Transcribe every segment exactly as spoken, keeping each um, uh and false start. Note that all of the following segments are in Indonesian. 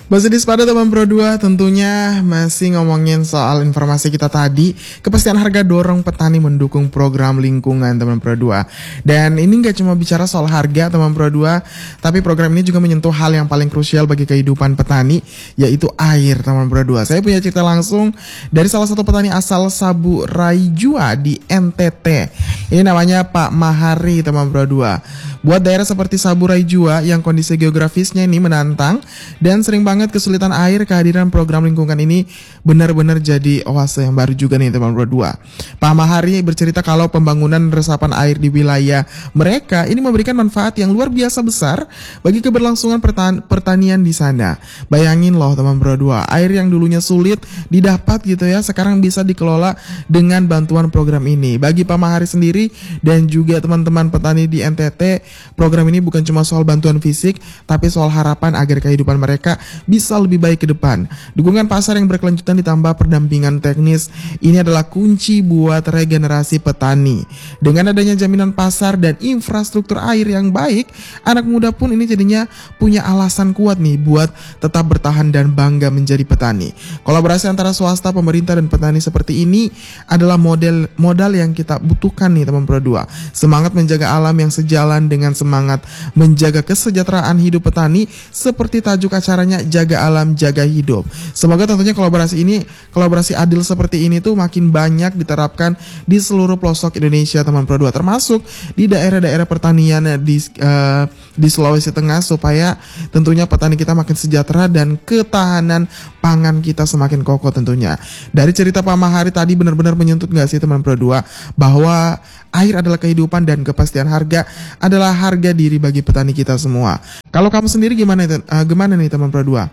Masih di Spada teman Pro dua, tentunya masih ngomongin soal informasi kita tadi. Kepastian harga dorong petani mendukung program lingkungan teman Pro dua. Dan ini gak cuma bicara soal harga teman Pro dua, tapi program ini juga menyentuh hal yang paling krusial bagi kehidupan petani, yaitu air teman Pro dua. Saya punya cerita langsung dari salah satu petani asal Sabu Raijua di N T T. Ini namanya Pak Mahari teman Pro dua. Buat daerah seperti Sabu Raijua yang kondisi geografisnya ini menantang dan sering banget kesulitan air, kehadiran program lingkungan ini benar-benar jadi oase yang baru juga nih teman Pro dua. Pak Mahari bercerita kalau pembangunan resapan air di wilayah mereka ini memberikan manfaat yang luar biasa besar bagi keberlangsungan pertan- pertanian di sana. Bayangin loh teman Pro dua, air yang dulunya sulit didapat gitu ya, sekarang bisa dikelola dengan bantuan program ini. Bagi Pak Mahari sendiri dan juga teman-teman petani di N T T, program ini bukan cuma soal bantuan fisik, tapi soal harapan agar kehidupan mereka bisa lebih baik ke depan. Dukungan pasar yang berkelanjutan ditambah pendampingan teknis, ini adalah kunci buat regenerasi petani. Dengan adanya jaminan pasar dan infrastruktur air yang baik, anak muda pun ini jadinya punya alasan kuat nih buat tetap bertahan dan bangga menjadi petani. Kolaborasi antara swasta, pemerintah, dan petani seperti ini adalah model modal yang kita butuhkan nih teman Pro dua. Semangat menjaga alam yang sejalan dengan semangat menjaga kesejahteraan hidup petani seperti tajuk acaranya Jaga Alam Jaga Hidup. Semoga tentunya kolaborasi ini, kolaborasi adil seperti ini tuh makin banyak diterapkan di seluruh pelosok Indonesia teman Pro dua, termasuk di daerah-daerah pertanian di uh, di Sulawesi Tengah, supaya tentunya petani kita makin sejahtera dan ketahanan pangan kita semakin kokoh tentunya. Dari cerita Pak Mahari tadi benar-benar menyentuh gak sih teman Pro dua bahwa air adalah kehidupan dan kepastian harga adalah harga diri bagi petani kita semua. Kalau kamu sendiri gimana uh, gimana nih teman Pro dua?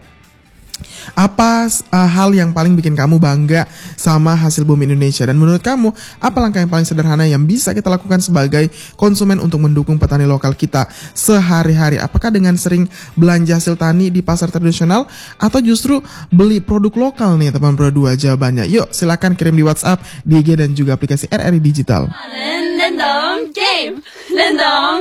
Apa uh, hal yang paling bikin kamu bangga sama hasil bumi Indonesia? Dan menurut kamu, apa langkah yang paling sederhana yang bisa kita lakukan sebagai konsumen untuk mendukung petani lokal kita sehari-hari? Apakah dengan sering belanja hasil tani di pasar tradisional atau justru beli produk lokal nih teman Pro dua? Jawabannya yuk silakan kirim di WhatsApp, di I G dan juga aplikasi R R I Digital.